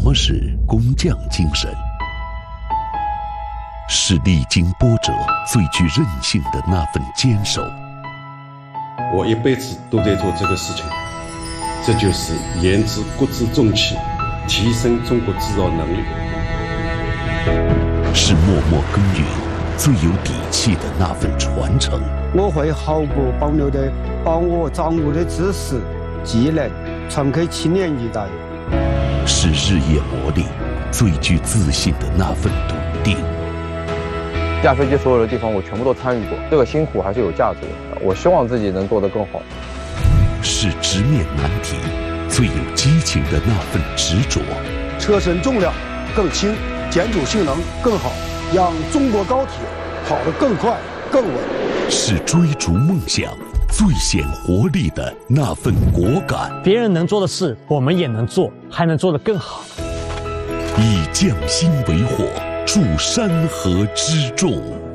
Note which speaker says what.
Speaker 1: 么是工匠精神？是历经波折、最具韧性的那份坚守。
Speaker 2: 我一辈子都在做这个事情，这就是研制国之重器，提升中国制造能力。
Speaker 1: 是默默耕耘、最有底气的那份传承。
Speaker 3: 我会毫不保留地把我掌握的知识、技能传给青年一代。
Speaker 1: 是日夜磨砺、最具自信的那份笃定。
Speaker 4: 驾飞机所有的地方我全部都参与过，这个辛苦还是有价值的。我希望自己能做得更好。
Speaker 1: 是直面难题、最有激情的那份执着。
Speaker 3: 车身重量更轻，建筑性能更好，让中国高铁跑得更快更稳。
Speaker 1: 是追逐梦想最显活力的那份果敢。
Speaker 5: 别人能做的事我们也能做，还能做得更好。
Speaker 1: 以匠心为火，铸山河之重。